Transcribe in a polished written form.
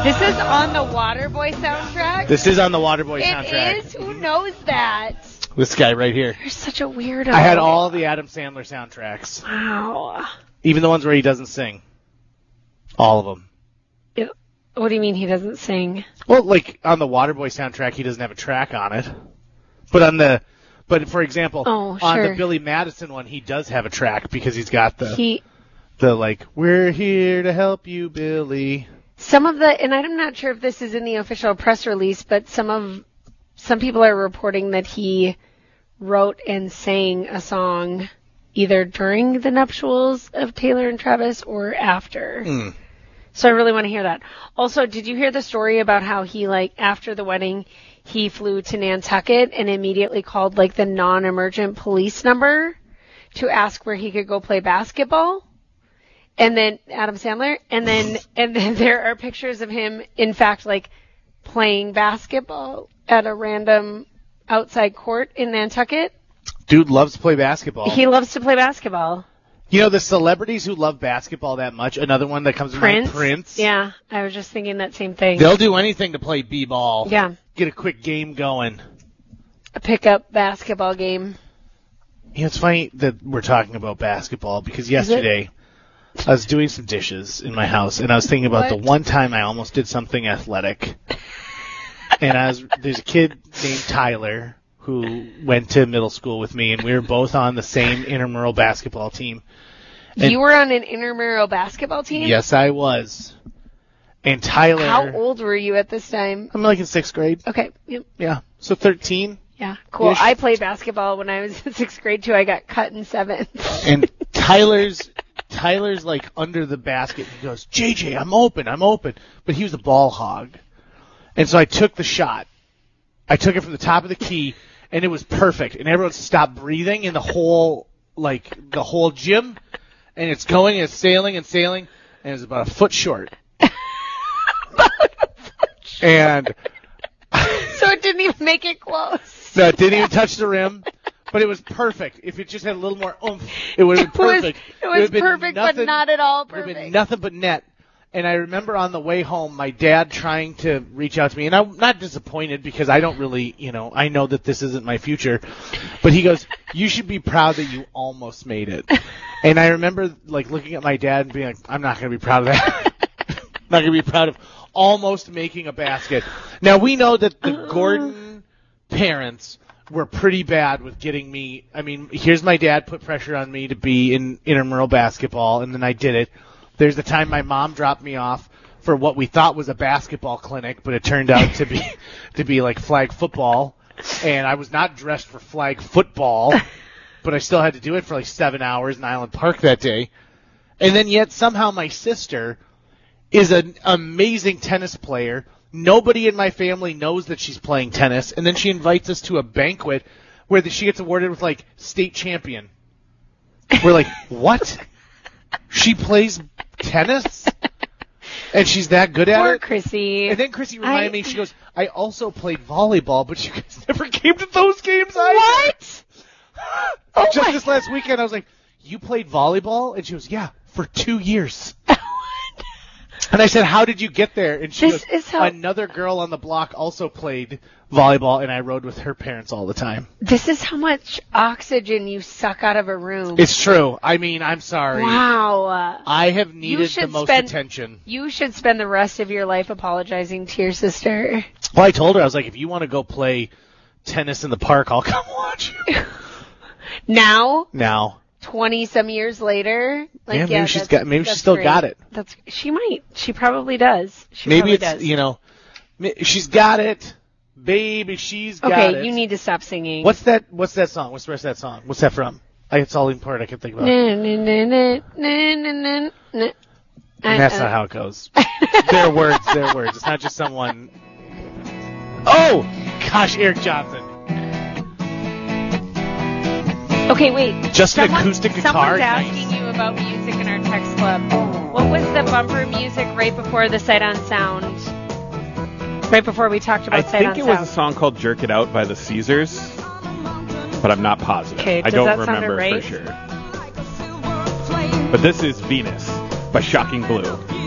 This is on the Waterboy soundtrack? This is on the Waterboy soundtrack. It is? Who knows that? This guy right here. You're such a weirdo. I had all the Adam Sandler soundtracks. Wow. Even the ones where he doesn't sing. All of them. What do you mean he doesn't sing? Well, like on the Waterboy soundtrack, he doesn't have a track on it. But for example, on the Billy Madison one, he does have a track because he's got the we're here to help you, Billy. Some of the, and I'm not sure if this is in the official press release, but some people are reporting that he wrote and sang a song either during the nuptials of Taylor and Travis or after. So I really want to hear that. Also, did you hear the story about how he, after the wedding, he flew to Nantucket and immediately called, the non-emergent police number to ask where he could go play basketball? And then Adam Sandler, and then there are pictures of him, in fact, playing basketball at a random outside court in Nantucket. Dude loves to play basketball. He loves to play basketball. You know, the celebrities who love basketball that much, another one that comes to mind, Prince. Yeah, I was just thinking that same thing. They'll do anything to play b-ball. Yeah. Get a quick game going. A pickup basketball game. You know, it's funny that we're talking about basketball because yesterday I was doing some dishes in my house, and I was thinking about the one time I almost did something athletic. And there's a kid named Tyler who went to middle school with me, and we were both on the same intramural basketball team. And you were on an intramural basketball team? Yes, I was. And Tyler... How old were you at this time? I'm in 6th grade. Okay. Yep. Yeah. So 13. Yeah, cool. I played basketball when I was in 6th grade, too. I got cut in 7th. And Tyler's under the basket. He goes, JJ, I'm open. But he was a ball hog. And so I took the shot. I took it from the top of the key, and it was perfect. And everyone stopped breathing in the whole gym. And it's going, and it's sailing, and it was about a foot short. And so it didn't even make it close. No, it didn't even touch the rim. But it was perfect. If it just had a little more oomph, it would have been perfect. It was perfect, but not at all perfect. It would have been nothing but net. And I remember on the way home, my dad trying to reach out to me. And I'm not disappointed because I don't really, I know that this isn't my future. But he goes, you should be proud that you almost made it. And I remember, looking at my dad and being like, I'm not going to be proud of that. I'm not going to be proud of almost making a basket. Now, we know that the Gordon parents were pretty bad with getting me. I mean, here's my dad put pressure on me to be in intramural basketball, and then I did it. There's the time my mom dropped me off for what we thought was a basketball clinic, but it turned out to be flag football, and I was not dressed for flag football, but I still had to do it for 7 hours in Island Park that day. And then yet somehow my sister is an amazing tennis player. Nobody in my family knows that she's playing tennis, and then she invites us to a banquet where she gets awarded with state champion. We're like, what? She plays tennis? And she's that good at Poor it? Chrissy. And then Chrissy reminded me, she goes, I also played volleyball, but you guys never came to those games either. What? Just this last weekend, I was like, you played volleyball? And she goes, yeah, for 2 years. And I said, how did you get there? And she goes, another girl on the block also played volleyball, and I rode with her parents all the time. This is how much oxygen you suck out of a room. It's true. I mean, I'm sorry. Wow. I have needed the most attention. You should spend the rest of your life apologizing to your sister. Well, I told her, I was like, if you want to go play tennis in the park, I'll come watch you. Now? 20-some years later, maybe she's still got it. She might. She probably does. She's got it. Baby, she's got it. Okay, you need to stop singing. What's that song? What's the rest of that song? What's that from? It's all in part I can think about. That's not how it goes. They're words. It's not just someone. Oh, gosh, Eric Johnson. Okay, wait. Just an acoustic guitar. Someone's asking you about music in our text club. What was the bumper music right before the Sight on Sound? Right before we talked about Sight on Sound. I think it was a song called Jerk It Out by the Caesars, but I'm not positive. Okay, I don't remember for sure. But this is Venus by Shocking Blue.